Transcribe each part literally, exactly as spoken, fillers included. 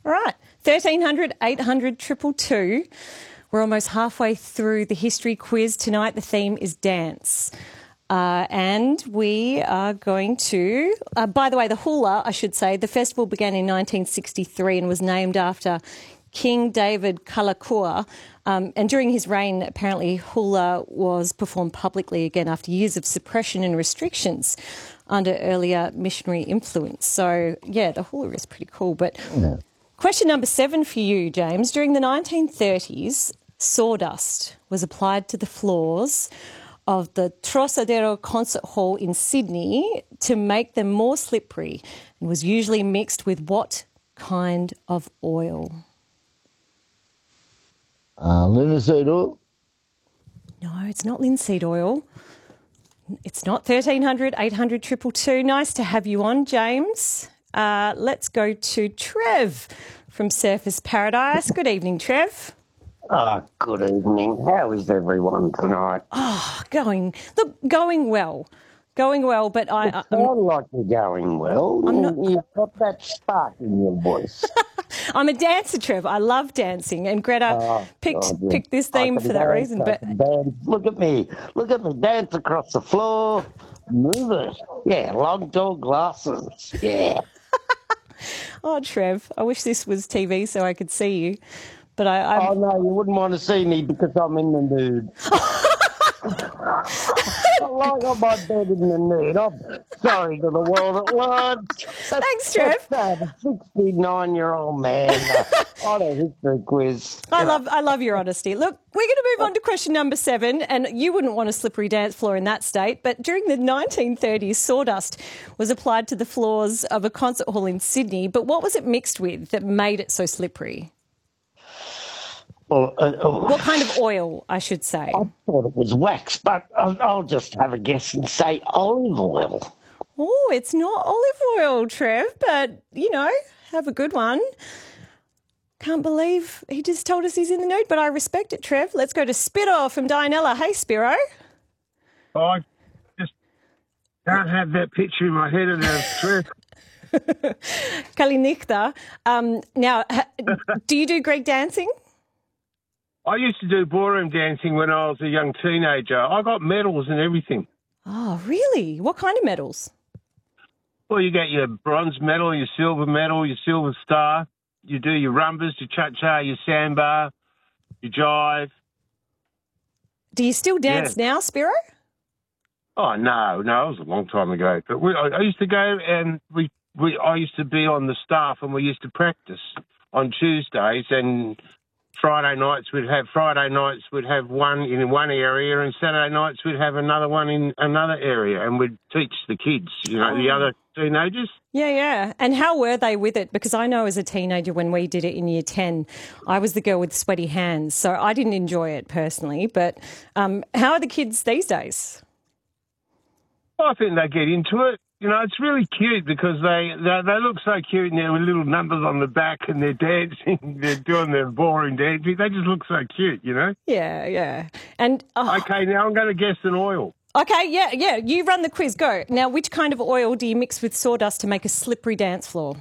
All right, thirteen hundred, eight hundred, two two two. We're almost halfway through the history quiz. Tonight the theme is dance. Uh, and we are going to, uh, by the way, the hula, I should say, the festival began in nineteen sixty-three and was named after King David Kalakua. Um, and during his reign, apparently hula was performed publicly again after years of suppression and restrictions under earlier missionary influence. So, yeah, the hula is pretty cool. But yeah. Question number seven for you, James. During the nineteen thirties, sawdust was applied to the floors of the Trocadero Concert Hall in Sydney to make them more slippery and was usually mixed with what kind of oil? Uh, linseed oil? No, it's not linseed oil. It's not thirteen hundred, eight hundred, two two two. Nice to have you on, James. Uh, let's go to Trev from Surfers Paradise. Good evening, Trev. Oh, good evening. How is everyone tonight? Oh, going, look, going well. Going well, but I... It I sounds like you're going well. I'm not... You've got that spark in your voice. I'm a dancer, Trev. I love dancing, and Greta oh, picked God, yeah. picked this theme for that dance, reason. But dance. Look at me. Look at me dance across the floor. Move it. Yeah, long tall glasses. Yeah. Oh, Trev, I wish this was T V so I could see you. But I, I'm... Oh, no, you wouldn't want to see me because I'm in the nude. I lie on my bed in the nude. I'm sorry to the world at large. Thanks, Trev. That's a sixty-nine-year-old man uh, on a history quiz. I love I love your honesty. Look, we're going to move on to question number seven, and you wouldn't want a slippery dance floor in that state, but during the nineteen thirties, sawdust was applied to the floors of a concert hall in Sydney, but what was it mixed with that made it so slippery? Well, uh, uh, what kind of oil, I should say? I thought it was wax, but I'll, I'll just have a guess and say olive oil. Oh, it's not olive oil, Trev, but, you know, have a good one. Can't believe he just told us he's in the nude, but I respect it, Trev. Let's go to Spiro from Dianella. Hey, Spiro. I just don't have that picture in my head of the Trev. Kalinichta. Um, now, ha- do you do Greek dancing? I used to do ballroom dancing when I was a young teenager. I got medals and everything. Oh, really? What kind of medals? Well, you get your bronze medal, your silver medal, your silver star. You do your rumbas, your cha-cha, your samba, your jive. Do you still dance yeah. now, Spiro? Oh, no, no, it was a long time ago. But we, I, I used to go and we, we, I used to be on the staff and we used to practice on Tuesdays, and Friday nights we'd have Friday nights we'd have one in one area, and Saturday nights we'd have another one in another area, and we'd teach the kids, you know, oh. the other teenagers. Yeah, yeah. And how were they with it? Because I know as a teenager when we did it in year ten, I was the girl with sweaty hands, so I didn't enjoy it personally. But um, how are the kids these days? I think they get into it. You know, it's really cute because they, they they look so cute and they're with little numbers on the back and they're dancing, they're doing their ballroom dancing. They just look so cute, you know? Yeah, yeah. And oh. Okay, now I'm going to guess an oil. Okay, yeah, yeah. You run the quiz. Go. Now, which kind of oil do you mix with sawdust to make a slippery dance floor?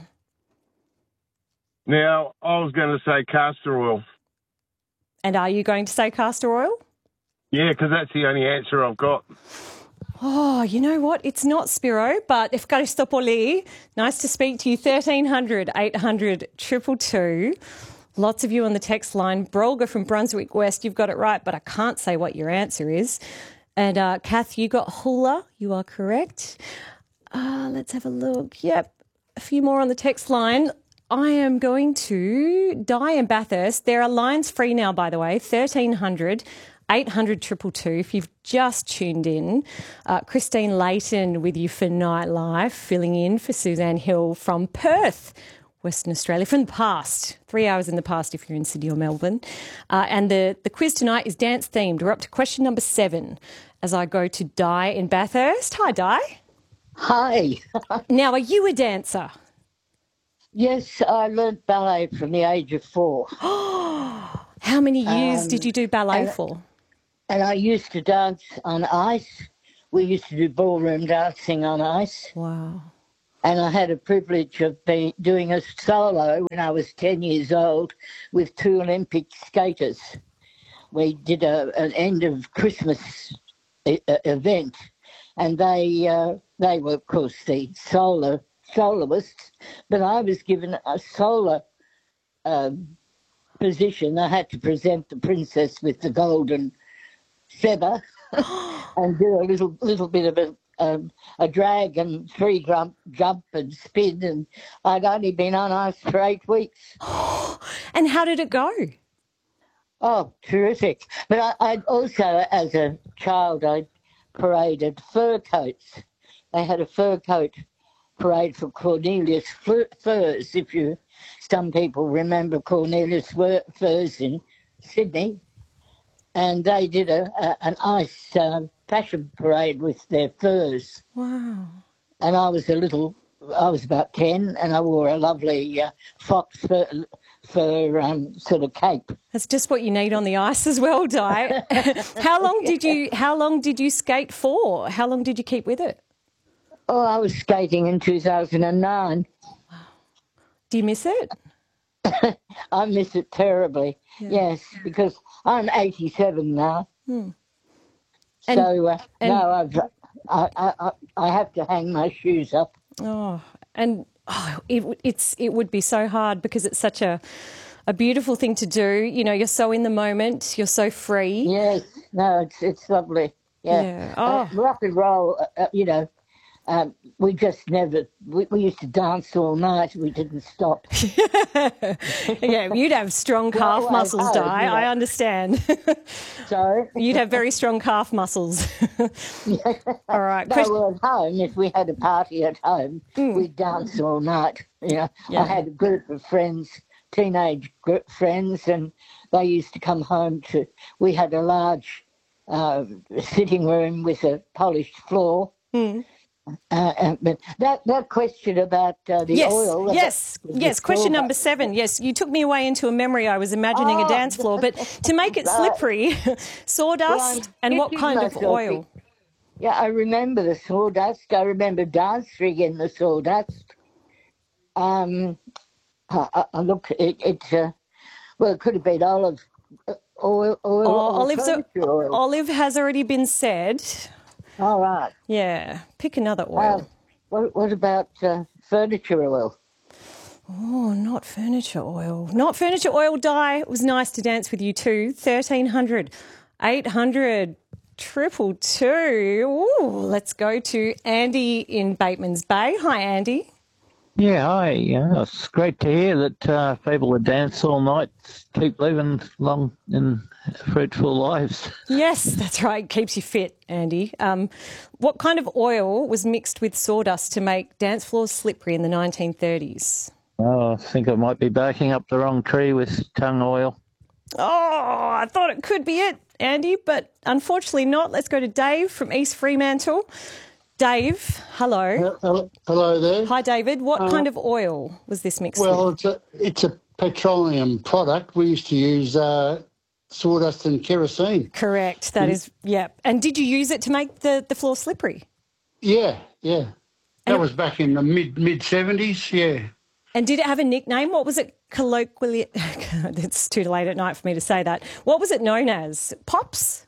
Now, I was going to say castor oil. And are you going to say castor oil? Yeah, because that's the only answer I've got. Oh, you know what? It's not Spiro, but Efkaristopoli. Nice to speak to you. thirteen hundred, eight hundred, two two two. Lots of you on the text line. Brolga from Brunswick West, you've got it right, but I can't say what your answer is. And uh, Kath, you got hula. You are correct. Uh, let's have a look. Yep, a few more on the text line. I am going to Di and Bathurst. There are lines free now, by the way, thirteen hundred, eight hundred, two two two. If you've just tuned in, uh, Christine Layton with you for Nightlife, filling in for Suzanne Hill from Perth, Western Australia, from the past, three hours in the past if you're in Sydney or Melbourne. Uh, and the, the quiz tonight is dance-themed. We're up to question number seven as I go to Di in Bathurst. Hi, Di. Hi. Now, are you a dancer? Yes, I learnt ballet from the age of four. How many years um, did you do ballet and, for? And I used to dance on ice. We used to do ballroom dancing on ice. Wow. and I had a privilege of be, doing a solo when I was ten years old with two Olympic skaters. We did a, an end of Christmas e- event, and they uh, they were, of course, the solo soloists, but I was given a solo um, position. I had to present the princess with the golden feather and do a little little bit of a um, a drag and free jump, jump and spin, and I'd only been on ice for eight weeks. And how did it go? Oh, terrific! But I, I'd also, as a child, I paraded fur coats. They had a fur coat parade for Cornelius Furs. If you, some people remember Cornelius Furs in Sydney. And they did a, a an ice uh, fashion parade with their furs. Wow. And I was a little, I was about ten, and I wore a lovely uh, fox fur, fur um, sort of cape. That's just what you need on the ice as well, Di. How long did you? How long did you skate for? How long did you keep with it? Oh, I was skating in two thousand nine. Wow. Do you miss it? I miss it terribly. Yeah. Yes, because I'm eighty-seven now. Hmm. And, so uh, and, no, I've, I, I I have to hang my shoes up. Oh, and oh, it, it's it would be so hard because it's such a a beautiful thing to do. You know, you're so in the moment, you're so free. Yes, no, it's it's lovely. Yeah, yeah. Oh. Uh, rock and roll. Uh, you know. Um, we just never, we, we used to dance all night. We didn't stop. Yeah, you'd have strong calf well, muscles, oh, Di. you know. I understand. Sorry? You'd have very strong calf muscles. All right. No, Question- well, at home, if we had a party at home, mm. we'd dance all night. You know, yeah. I had a group of friends, teenage group friends, and they used to come home to, we had a large uh, sitting room with a polished floor. Mm. Uh, uh, but that, that question about uh, the yes, oil... Yes, yes, yes. Question number seven. Yes, you took me away into a memory. I was imagining oh, a dance floor, but to make it slippery, sawdust well, and what kind of oil? Yeah, I remember the sawdust. I remember dancing in the sawdust. Um, I, I look, it, it uh, well, it could have been olive oil. oil oh, olive's a, oil. Olive has already been said. All right. Yeah. Pick another oil. Uh, what, what about uh, furniture oil? Oh, not furniture oil. Not furniture oil, Di. It was nice to dance with you too. thirteen hundred, eight hundred, triple two. Ooh, let's go to Andy in Bateman's Bay. Hi, Andy. Yeah, hi. Yeah, it's great to hear that uh, people that dance all night keep living long and fruitful lives. Yes, that's right. Keeps you fit, Andy. Um, what kind of oil was mixed with sawdust to make dance floors slippery in the nineteen thirties? Oh, I think I might be barking up the wrong tree with tongue oil. Oh, I thought it could be it, Andy, but unfortunately not. Let's go to Dave from East Fremantle. Dave, hello. Hello, hello there. Hi, David. What uh, kind of oil was this mixed well, with? Well, it's a, it's a petroleum product. We used to use uh, sawdust and kerosene. Correct. That mm. is, yeah. And did you use it to make the, the floor slippery? Yeah, yeah. That and was back in the mid, mid-seventies, yeah. And did it have a nickname? What was it colloquially? It's too late at night for me to say that. What was it known as? Pops?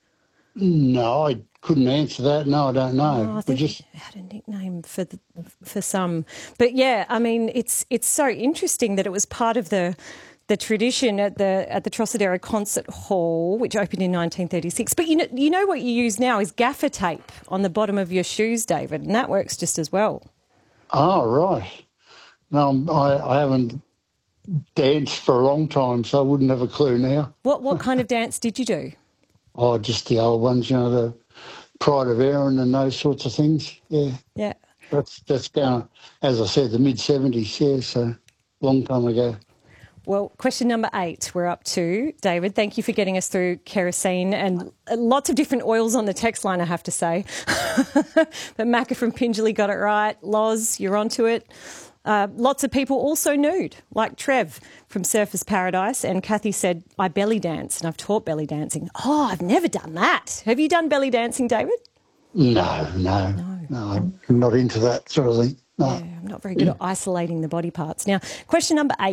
No, I couldn't answer that. No, I don't know. Oh, I think we just it had a nickname for the, for some. But yeah, I mean, it's it's so interesting that it was part of the the tradition at the at the Trocadero Concert Hall, which opened in nineteen thirty-six. But you know, you know what you use now is gaffer tape on the bottom of your shoes, David, and that works just as well. Oh, right. No, I, I haven't danced for a long time, so I wouldn't have a clue now. What what kind of dance did you do? Oh, just the old ones, you know, the Pride of Erin and those sorts of things. Yeah. Yeah. That's that's going, as I said, the mid seventies. Yeah, so long time ago. Well, question number eight we're up to. David, thank you for getting us through kerosene and lots of different oils on the text line, I have to say. But Macca from Pingelly got it right. Loz, you're onto it. Uh, lots of people also nude, like Trev from Surfers Paradise. And Kathy said, I belly dance and I've taught belly dancing. Oh, I've never done that. Have you done belly dancing, David? No, no. No, No, I'm not into that sort of thing. No. Yeah, I'm not very good at isolating the body parts. Now, question number eight.